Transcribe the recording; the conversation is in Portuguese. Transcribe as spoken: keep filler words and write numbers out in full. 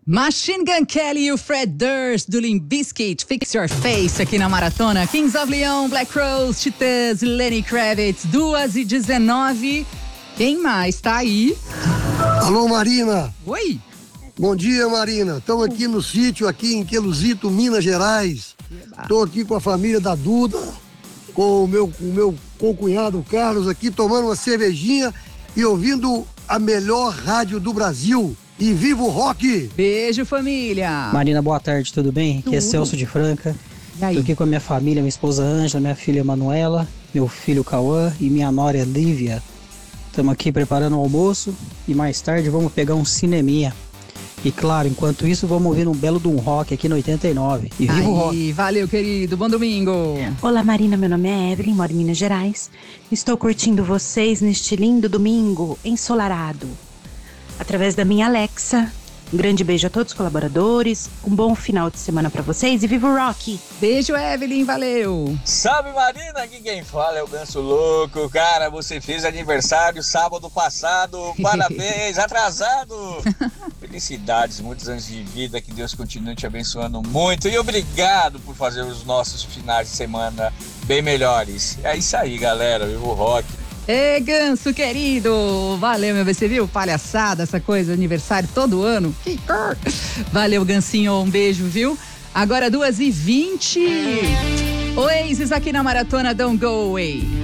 Machine Gun Kelly e o Fred Durst do Limp Bizkit, Fix Your Face aqui na Maratona. Kings of Leon, Black Rose, Titãs, Lenny Kravitz, duas e dezenove. Quem mais tá aí? Alô, Marina. Oi. Bom dia, Marina. Estamos aqui no sítio, aqui em Queluzito, Minas Gerais. Estou aqui com a família da Duda, com o meu, com o meu concunhado Carlos aqui, tomando uma cervejinha e ouvindo a melhor rádio do Brasil. E viva o rock! Beijo, família! Marina, boa tarde, tudo bem? Aqui é Celso de Franca. Estou aqui com a minha família, minha esposa Ângela, minha filha Manuela, meu filho Cauã e minha nora Lívia. Estamos aqui preparando o almoço e mais tarde vamos pegar um cineminha. E claro, enquanto isso, vamos ouvir um belo de um rock aqui no oitenta e nove. E viva Aí, o rock! Valeu, querido. Bom domingo. Olá, Marina. Meu nome é Evelyn, moro em Minas Gerais. Estou curtindo vocês neste lindo domingo ensolarado, através da minha Alexa. Um grande beijo a todos os colaboradores. Um bom final de semana pra vocês e viva o rock! Beijo, Evelyn. Valeu. Salve, Marina. Aqui quem fala é o Ganso Louco. Cara, você fez aniversário sábado passado. Parabéns, atrasado. Felicidades, muitos anos de vida. Que Deus continue te abençoando muito. E obrigado por fazer os nossos finais de semana bem melhores. É isso aí, galera. Viva o rock. Ê, Ganso, querido. Valeu, meu. Você viu? Palhaçada, essa coisa, aniversário todo ano. Que cor. Valeu, Gansinho. Um beijo, viu? Agora duas e vinte. Oasis aqui na Maratona, Don't Go Away.